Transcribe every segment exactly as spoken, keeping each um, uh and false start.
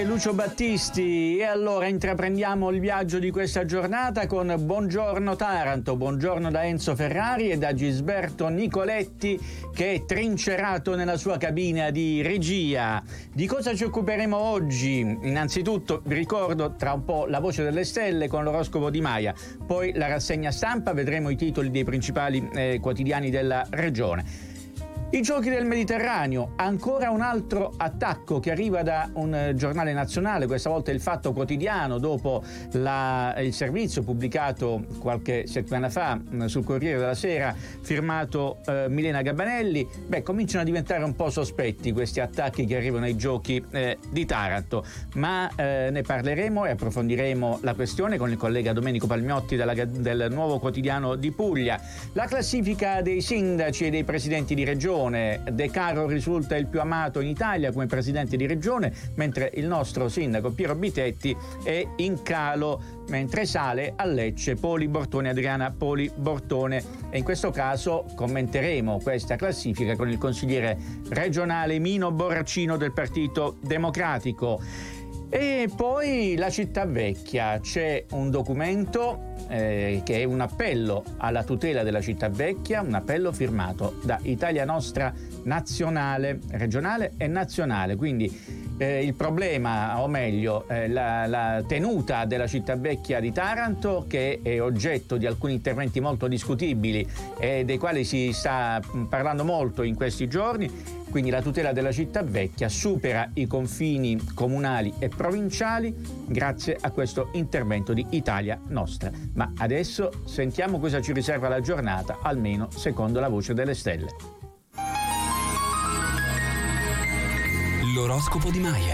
Lucio Battisti. E allora intraprendiamo il viaggio di questa giornata con Buongiorno Taranto. Buongiorno da Enzo Ferrari e da Gisberto Nicoletti, che è trincerato nella sua cabina di regia. Di cosa ci occuperemo oggi? Innanzitutto vi ricordo tra un po' la voce delle stelle con l'oroscopo di Maia, poi la rassegna stampa, vedremo i titoli dei principali eh, quotidiani della regione. I giochi del Mediterraneo, ancora un altro attacco che arriva da un giornale nazionale, questa volta il Fatto Quotidiano, dopo la, il servizio pubblicato qualche settimana fa sul Corriere della Sera, firmato eh, Milena Gabbanelli. Beh, cominciano a diventare un po' sospetti questi attacchi che arrivano ai giochi eh, di Taranto, ma eh, ne parleremo e approfondiremo la questione con il collega Domenico Palmiotti della, del Nuovo Quotidiano di Puglia. La classifica dei sindaci e dei presidenti di regione. De Caro risulta il più amato in Italia come presidente di regione, mentre il nostro sindaco Piero Bitetti è in calo, mentre sale a Lecce Poli Bortone, Adriana Poli Bortone. E in questo caso commenteremo questa classifica con il consigliere regionale Mino Borracino del Partito Democratico. E poi la città vecchia, c'è un documento eh, che è un appello alla tutela della città vecchia, un appello firmato da Italia Nostra nazionale, regionale e nazionale, quindi eh, il problema, o meglio eh, la, la tenuta della città vecchia di Taranto, che è oggetto di alcuni interventi molto discutibili e dei quali si sta parlando molto in questi giorni. Quindi la tutela della città vecchia supera i confini comunali e provinciali grazie a questo intervento di Italia Nostra. Ma adesso sentiamo cosa ci riserva la giornata, almeno secondo la voce delle stelle. L'oroscopo di Maia.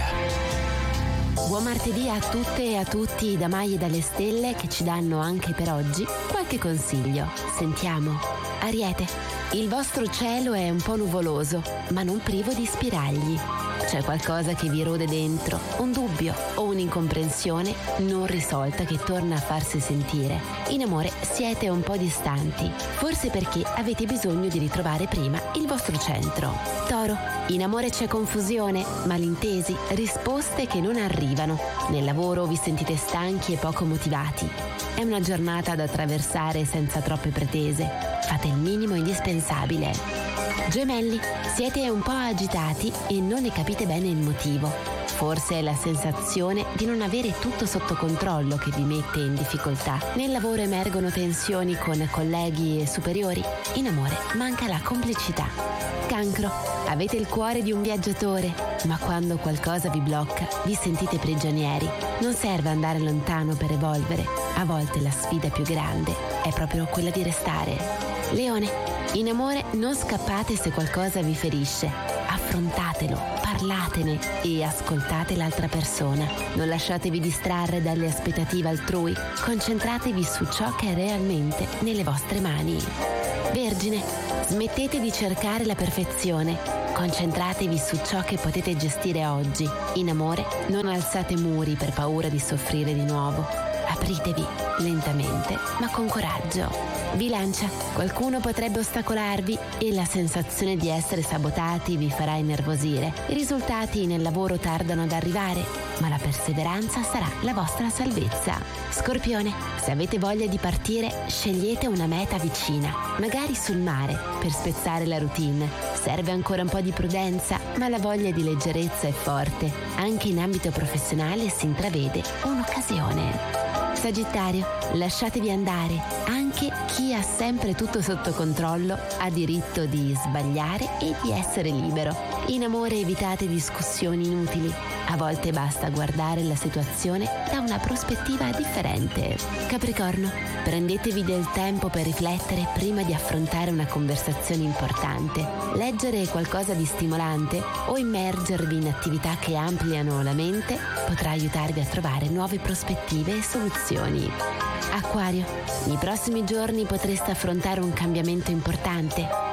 Buon martedì a tutte e a tutti da Maia e dalle stelle, che ci danno anche per oggi qualche consiglio. Sentiamo. Ariete, il vostro cielo è un po' nuvoloso, ma non privo di spiragli. C'è qualcosa che vi rode dentro, un dubbio o un'incomprensione non risolta che torna a farsi sentire. In amore siete un po' distanti, forse perché avete bisogno di ritrovare prima il vostro centro. Toro, in amore c'è confusione, malintesi, risposte che non arrivano. Nel lavoro vi sentite stanchi e poco motivati. È una giornata da attraversare senza troppe pretese. Fate il minimo indispensabile. Gemelli, siete un po' agitati e non ne capite bene il motivo. Forse è la sensazione di non avere tutto sotto controllo che vi mette in difficoltà. Nel lavoro emergono tensioni con colleghi e superiori. In amore manca la complicità. Cancro, avete il cuore di un viaggiatore, ma quando qualcosa vi blocca vi sentite prigionieri. Non serve andare lontano per evolvere. A volte la sfida più grande è proprio quella di restare. Leone, in amore non scappate se qualcosa vi ferisce. Affrontatelo, parlatene e ascoltate l'altra persona. Non lasciatevi distrarre dalle aspettative altrui. Concentratevi su ciò che è realmente nelle vostre mani. Vergine, smettete di cercare la perfezione. Concentratevi su ciò che potete gestire oggi. In amore non alzate muri per paura di soffrire di nuovo. Apritevi lentamente ma con coraggio. Bilancia, qualcuno potrebbe ostacolarvi e la sensazione di essere sabotati vi farà innervosire. I risultati nel lavoro tardano ad arrivare, ma la perseveranza sarà la vostra salvezza. Scorpione, se avete voglia di partire, scegliete una meta vicina, magari sul mare, per spezzare la routine. Serve ancora un po' di prudenza, ma la voglia di leggerezza è forte. Anche in ambito professionale si intravede un'occasione. Sagittario, lasciatevi andare. Anche chi ha sempre tutto sotto controllo ha diritto di sbagliare e di essere libero. In amore evitate discussioni inutili. A volte basta guardare la situazione da una prospettiva differente. Capricorno, prendetevi del tempo per riflettere prima di affrontare una conversazione importante. Leggere qualcosa di stimolante o immergervi in attività che ampliano la mente potrà aiutarvi a trovare nuove prospettive e soluzioni. Acquario, nei prossimi giorni potreste affrontare un cambiamento importante.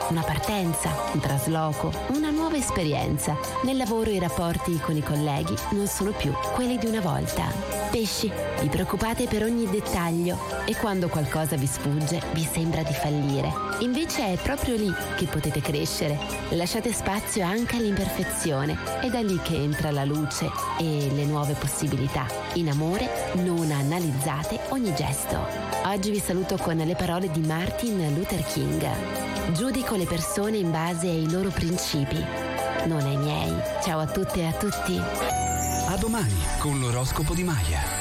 una partenza, un trasloco, una nuova esperienza. Nel lavoro i rapporti con i colleghi non sono più quelli di una volta. Pesci, vi preoccupate per ogni dettaglio e quando qualcosa vi sfugge vi sembra di fallire. Invece è proprio lì che potete crescere. Lasciate spazio anche all'imperfezione. È da lì che entra la luce e le nuove possibilità. In amore non analizzate ogni gesto. Oggi vi saluto con le parole di Martin Luther King. Giudico le persone in base ai loro principi, non ai miei. Ciao a tutte e a tutti. A domani con l'oroscopo di Maya.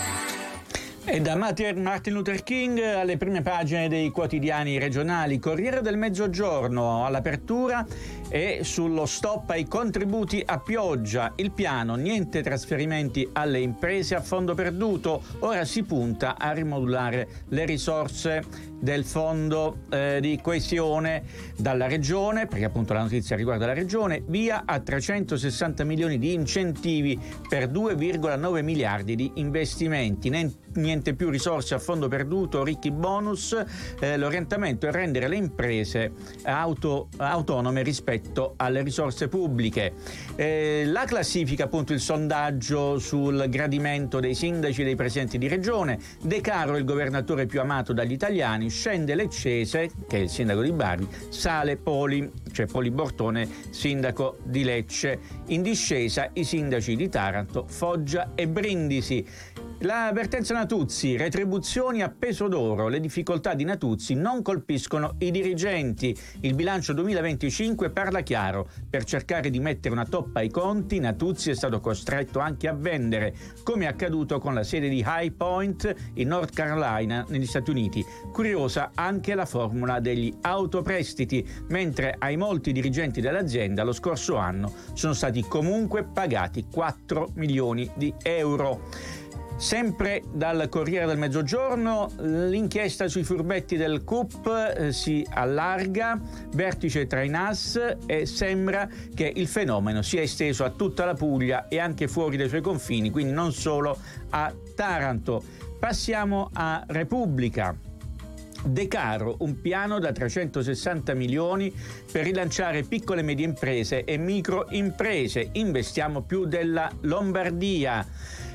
E da Martin Luther King alle prime pagine dei quotidiani regionali, Corriere del Mezzogiorno all'apertura e sullo stop ai contributi a pioggia. Il piano, niente trasferimenti alle imprese a fondo perduto, ora si punta a rimodulare le risorse del fondo eh, di coesione dalla regione, perché appunto la notizia riguarda la regione, via a trecentosessanta milioni di incentivi per due virgola nove miliardi di investimenti. Niente più risorse a fondo perduto, ricchi bonus, eh, l'orientamento è rendere le imprese auto, autonome rispetto alle risorse pubbliche. Eh, la classifica, appunto il sondaggio sul gradimento dei sindaci e dei presidenti di regione, De Caro il governatore più amato dagli italiani, scende Leccese, che è il sindaco di Bari, sale Poli, cioè Poli Bortone, sindaco di Lecce, in discesa i sindaci di Taranto, Foggia e Brindisi. La avvertenza Natuzzi, retribuzioni a peso d'oro, le difficoltà di Natuzzi non colpiscono i dirigenti. Il bilancio duemilaventicinque parla chiaro, per cercare di mettere una toppa ai conti Natuzzi è stato costretto anche a vendere, come è accaduto con la sede di High Point in North Carolina negli Stati Uniti. Curiosa anche la formula degli autoprestiti, mentre ai molti dirigenti dell'azienda lo scorso anno sono stati comunque pagati quattro milioni di euro. Sempre dal Corriere del Mezzogiorno, l'inchiesta sui furbetti del C U P eh, si allarga, vertice tra i N A S e sembra che il fenomeno sia esteso a tutta la Puglia e anche fuori dai suoi confini, quindi non solo a Taranto. Passiamo a Repubblica. De Caro, un piano da trecentosessanta milioni per rilanciare piccole e medie imprese e microimprese. Investiamo più della Lombardia.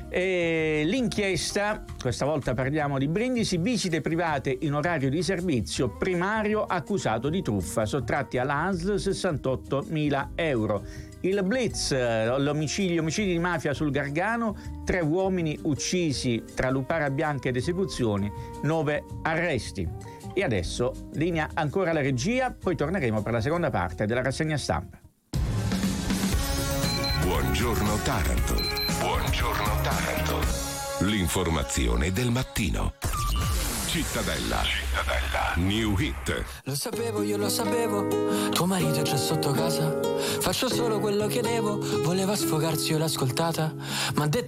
E l'inchiesta, questa volta parliamo di Brindisi, visite private in orario di servizio, primario accusato di truffa, sottratti all'A S L sessantottomila euro. Il Blitz, l'omicidio, gli omicidi di mafia sul Gargano, tre uomini uccisi tra Lupara Bianca ed esecuzioni, nove arresti. E adesso linea ancora la regia, poi torneremo per la seconda parte della rassegna stampa. Buongiorno Taranto. Buongiorno Taranto. L'informazione del mattino. Cittadella. Cittadella. New Hit. Lo sapevo, io lo sapevo. Tuo marito è già sotto casa. Faccio solo quello che devo. Voleva sfogarsi, io l'ho ascoltata. Ma ha detto